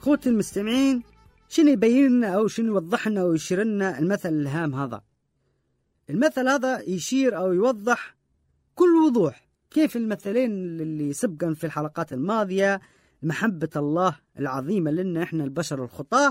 خوتي المستمعين، شنو يبين لنا أو شنو يوضح لنا ويشير لنا المثل الهام هذا؟ المثل هذا يشير أو يوضح كل وضوح كيف المثلين اللي سبقا في الحلقات الماضية، محبة الله العظيمة لنا إحنا البشر الخطاة.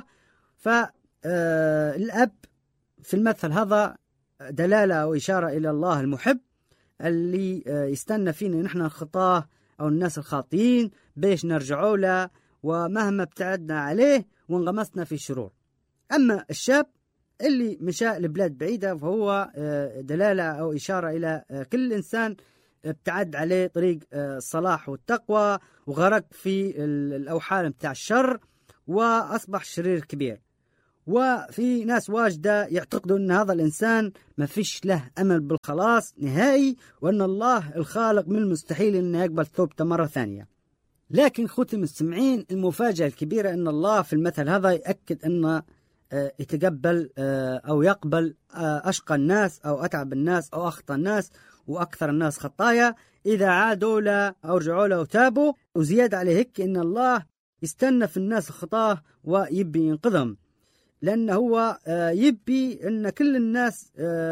فالأب في المثل هذا دلالة أو إشارة إلى الله المحب اللي يستنى فينا نحن الخطاة أو الناس الخاطئين بيش نرجعوا له ومهما ابتعدنا عليه وانغمسنا في الشرور. أما الشاب اللي مشى لبلاد بعيدة فهو دلالة أو إشارة إلى كل إنسان ابتعد عليه طريق الصلاح والتقوى وغرق في الأوحال متاع الشر وأصبح شرير كبير. وفي ناس واجدة يعتقدوا أن هذا الإنسان ما فيش له أمل بالخلاص نهائي، وأن الله الخالق من المستحيل أن يقبل توبته مرة ثانية. لكن خوتي المستمعين، المفاجأة الكبيرة أن الله في المثل هذا يأكد أنه يتقبل أو يقبل أشقى الناس أو أتعب الناس أو أخطأ الناس وأكثر الناس خطايا إذا عادوا له أو رجعوا له وتابوا. وزيادة عليه هيك أن الله يستنى في الناس الخطاة ويبي ينقذهم، لأنه هو يبي أن كل الناس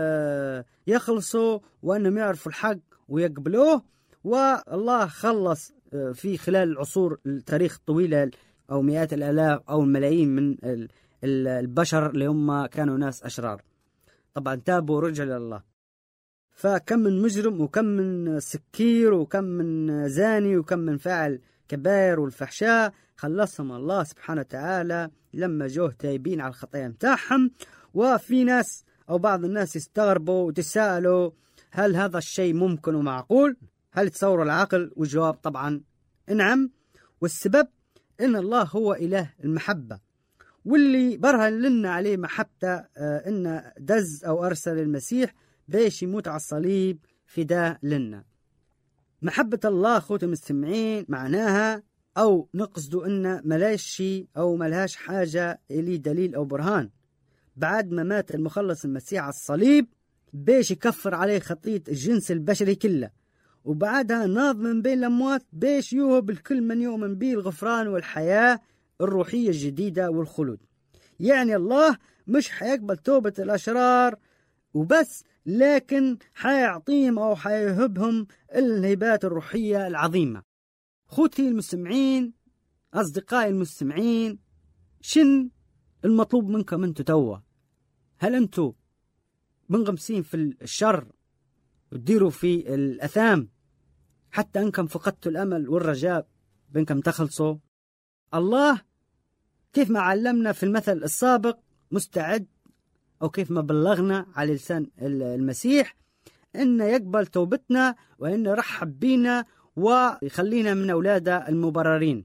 يخلصوا وأنهم يعرفوا الحق ويقبلوه. والله خلص في خلال العصور التاريخ الطويلة أو مئات الآلاف أو الملايين من البشر اللي هم كانوا ناس أشرار، طبعا تابوا ورجعوا لله. فكم من مجرم وكم من سكير وكم من زاني وكم من فاعل كبائر والفحشاء خلصهم الله سبحانه وتعالى لما جوه تايبين على الخطايا متاعهم. وفي ناس أو بعض الناس يستغربوا وتساءلوا هل هذا الشيء ممكن ومعقول؟ هل تصوروا العقل؟ والجواب طبعا نعم. والسبب إن الله هو إله المحبة، واللي برهن لنا عليه محبته إن دز أو أرسل المسيح بيش يموت على الصليب فداء لنا. محبة الله خوتي المستمعين معناها أو نقصدوا إن ملاش شيء أو ملهاش حاجة إلي دليل أو برهان بعد ما مات المخلص المسيح على الصليب بيش يكفر عليه خطية الجنس البشري كله، وبعدها ناض من بين الأموات بيش يوهب الكل من يؤمن به الغفران والحياة الروحية الجديدة والخلود. يعني الله مش حيقبل توبة الأشرار وبس، لكن حيعطيهم أو حيهبهم الهبات الروحية العظيمة. خوتي المستمعين، أصدقائي المستمعين، شن المطلوب منكم أنتوا توا؟ هل أنتوا منغمسين في الشر وتديروا في الأثام حتى أنكم فقدتوا الأمل والرجاء بأنكم تخلصوا؟ الله كيف ما علمنا في المثل السابق مستعد، أو كيف ما بلغنا على لسان المسيح إن يقبل توبتنا وإن يرحب بينا ويخلينا من أولاده المبررين.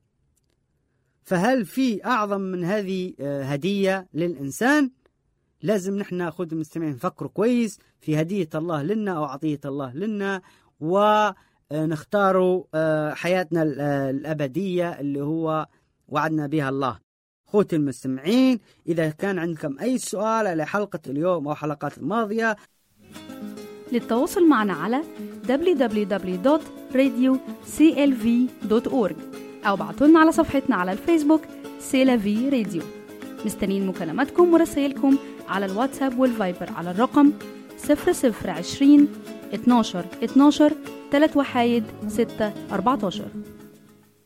فهل في أعظم من هذه هدية للإنسان؟ لازم نحن ناخذ المستمعين نفكروا كويس في هدية الله لنا أو عطية الله لنا، ونختاروا حياتنا الأبدية اللي هو وعدنا بها الله. خوتي المستمعين، إذا كان عندكم أي سؤال على حلقة اليوم أو حلقات الماضية، للتواصل معنا على www.radioclv.org أو بعتولنا على صفحتنا على الفيسبوك سيلافي راديو. مستنين مكالماتكم ورسائلكم على الواتساب والفايبر على الرقم 0020 12 12 3 1 6 14.